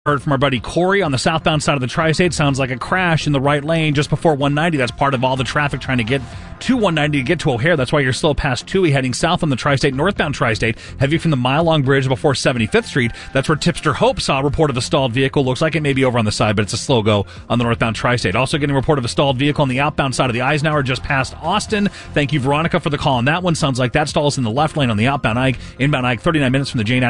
Heard from our buddy Corey on the southbound side of the Tri-State. Sounds like a crash in the right lane just before 190. That's part of all the traffic trying to get to 190 to get to O'Hare. That's why you're still past Toohey heading south on the Tri-State, northbound Tri-State. Heavy from the mile-long bridge before 75th Street. That's where Tipster Hope saw a report of a stalled vehicle. Looks like it may be over on the side, but it's a slow go on the northbound Tri-State. Also getting a report of a stalled vehicle on the outbound side of the Eisenhower just past Austin. Thank you, Veronica, for the call on that one. Sounds like that stall is in the left lane on the outbound Ike. Inbound Ike, 39 minutes from the Jane